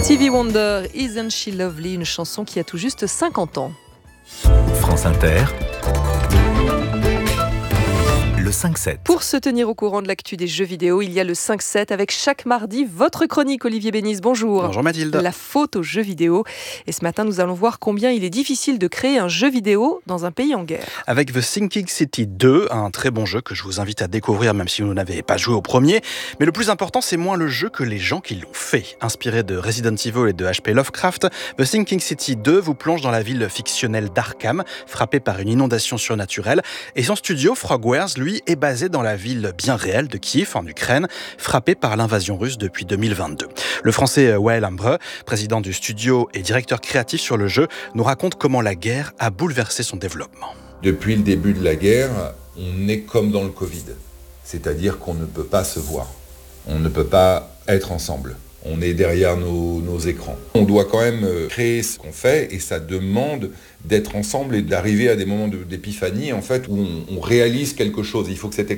Stevie Wonder, Isn't She Lovely, une chanson qui a tout juste 50 ans. France Inter, le 5-7. Pour se tenir au courant de l'actu des jeux vidéo, il y a le 5-7 avec chaque mardi votre chronique. Olivier Bénis, bonjour. Bonjour Mathilde. La faute aux jeux vidéo. Et ce matin, nous allons voir combien il est difficile de créer un jeu vidéo dans un pays en guerre. Avec The Sinking City 2, un très bon jeu que je vous invite à découvrir même si vous n'avez pas joué au premier. Mais le plus important, c'est moins le jeu que les gens qui l'ont fait. Inspiré de Resident Evil et de H.P. Lovecraft, The Sinking City 2 vous plonge dans la ville fictionnelle d'Arkham, frappée par une inondation surnaturelle. Et son studio, Frogwares, lui, est basé dans la ville bien réelle de Kiev, en Ukraine, frappée par l'invasion russe depuis 2022. Le français Wael Ambre, président du studio et directeur créatif sur le jeu, nous raconte comment la guerre a bouleversé son développement. Depuis le début de la guerre, on est comme dans le Covid. C'est-à-dire qu'on ne peut pas se voir. On ne peut pas être ensemble. On est derrière nos écrans. On doit quand même créer ce qu'on fait et ça demande d'être ensemble et d'arriver à des moments d'épiphanie en fait, où on réalise quelque chose. Il faut que cette